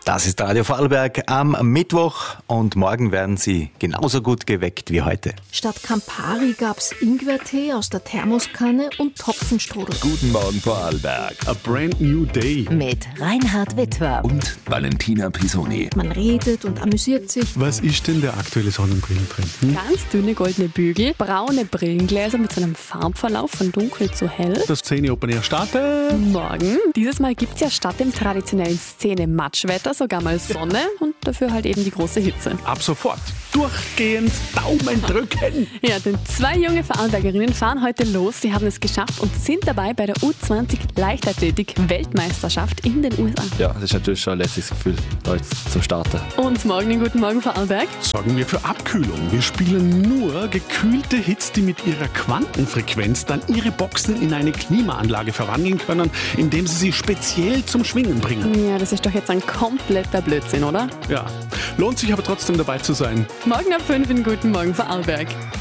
Das ist Radio Vorarlberg am Mittwoch und morgen werden Sie genauso gut geweckt wie heute. Statt Campari gab's Ingwertee aus der Thermoskanne und Topfenstrudel. Guten Morgen Vorarlberg. A brand new day. Mit Reinhard Wittwer Und Valentina Pisoni. Man redet und amüsiert sich. Was ist denn der aktuelle Sonnenbrillentrend? Ganz dünne goldene Bügel, braune Brillengläser mit so einem Farbverlauf von dunkel zu hell. Das Szene Open Air startet. Morgen. Dieses Mal gibt's ja statt dem traditionellen Szene-Matschwetter sogar mal Sonne und dafür halt eben die große Hitze. Ab sofort durchgehend Daumen drücken. Ja, denn 2 junge Vorarlbergerinnen fahren heute los. Sie haben es geschafft und sind dabei bei der U20 Leichtathletik-Weltmeisterschaft in den USA. Ja, das ist natürlich schon ein lässiges Gefühl, da jetzt zum Starten. Und morgen in Guten Morgen Vorarlberg. Sorgen wir für Abkühlung. Wir spielen nur gekühlte Hits, die mit ihrer Quantenfrequenz dann ihre Boxen in eine Klimaanlage verwandeln können, indem sie speziell zum Schwingen bringen. Ja, das ist doch jetzt ein kompletter Blödsinn, oder? Ja, lohnt sich aber trotzdem dabei zu sein. Morgen ab 5 in Guten Morgen Vorarlberg.